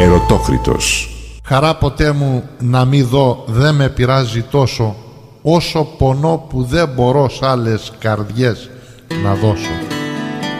Ερωτόκριτος. Χαρά ποτέ μου να μη δω δεν με πειράζει τόσο, όσο πονώ που δεν μπορώ σ' άλλες καρδιές να δώσω.